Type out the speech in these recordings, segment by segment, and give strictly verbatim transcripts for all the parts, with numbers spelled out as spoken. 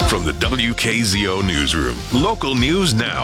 From the W K Z O Newsroom, local news now.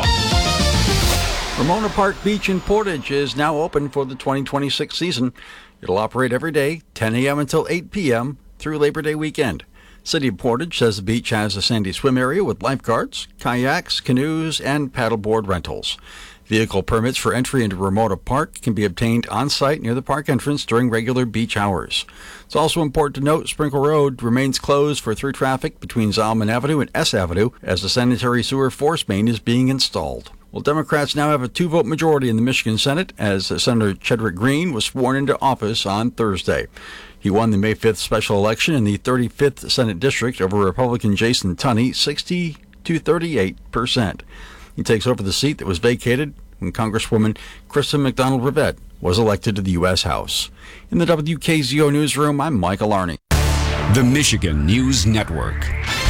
Ramona Park Beach in Portage is now open for the twenty twenty-six season. It'll operate every day, ten a.m. until eight p.m. through Labor Day weekend. City of Portage says the beach has a sandy swim area with lifeguards, kayaks, canoes, and paddleboard rentals. Vehicle permits for entry into Ramona Park can be obtained on-site near the park entrance during regular beach hours. It's also important to note Sprinkle Road remains closed for through traffic between Zalman Avenue and S Avenue as the sanitary sewer force main is being installed. Well, Democrats now have a two-vote majority in the Michigan Senate as Senator Chedrick Green was sworn into office on Thursday. He won the May fifth special election in the thirty-fifth Senate District over Republican Jason Tunney, sixty to thirty-eight percent. He takes over the seat that was vacated when Congresswoman Kristen McDonald-Rivette was elected to the U S House. In the W K Z O Newsroom, I'm Michael Arney. The Michigan News Network.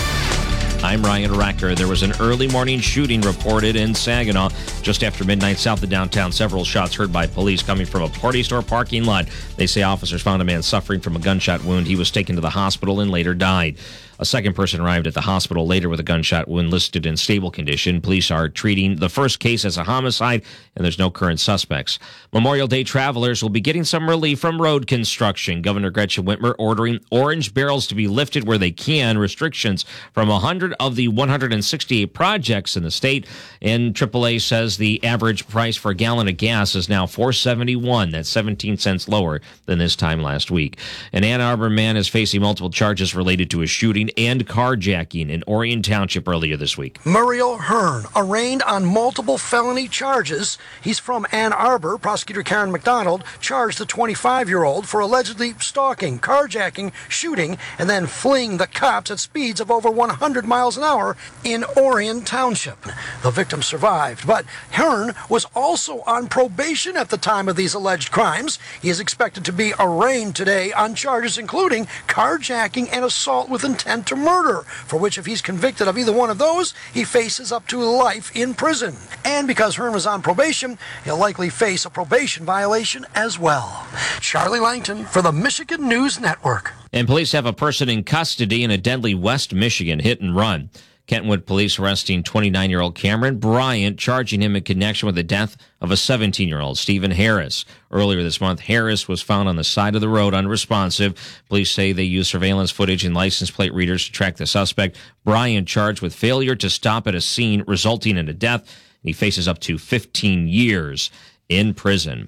I'm Ryan Racker. There was an early morning shooting reported in Saginaw just after midnight south of downtown. Several shots heard by police coming from a party store parking lot. They say officers found a man suffering from a gunshot wound. He was taken to the hospital and later died. A second person arrived at the hospital later with a gunshot wound listed in stable condition. Police are treating the first case as a homicide, and there's no current suspects. Memorial Day travelers will be getting some relief from road construction. Governor Gretchen Whitmer ordering orange barrels to be lifted where they can. Restrictions from one hundred of the one hundred sixty-eight projects in the state. And triple A says the average price for a gallon of gas is now four seventy-one. That's seventeen cents lower than this time last week. An Ann Arbor man is facing multiple charges related to a shooting and carjacking in Orion Township earlier this week. Muriel Hearn, arraigned on multiple felony charges. He's from Ann Arbor. Prosecutor Karen McDonald charged the twenty-five-year-old for allegedly stalking, carjacking, shooting, and then fleeing the cops at speeds of over one hundred miles an hour in Orion Township. The victim survived, but Hearn was also on probation at the time of these alleged crimes. He is expected to be arraigned today on charges including carjacking and assault with intent to murder, for which if he's convicted of either one of those, he faces up to life in prison. And because Hearn was on probation, he'll likely face a probation violation as well. Charlie Langton for the Michigan News Network. And police have a person in custody in a deadly West Michigan hit and run. Kentwood police arresting twenty-nine-year-old Cameron Bryant, charging him in connection with the death of a seventeen-year-old, Stephen Harris. Earlier this month, Harris was found on the side of the road unresponsive. Police say they used surveillance footage and license plate readers to track the suspect. Bryant charged with failure to stop at a scene, resulting in a death. He faces up to fifteen years in prison.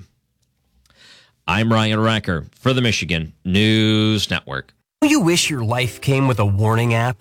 I'm Ryan Racker for the Michigan News Network. Do you wish your life came with a warning app?